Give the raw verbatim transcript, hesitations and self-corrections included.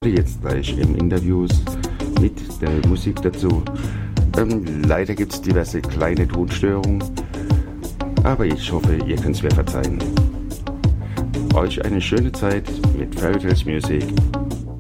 Jetzt gleich im Interviews mit der Musik dazu. Ähm, leider gibt es diverse kleine Tonstörungen, aber ich hoffe, ihr könnt es mir verzeihen. Euch eine schöne Zeit mit Fairy Tales Music.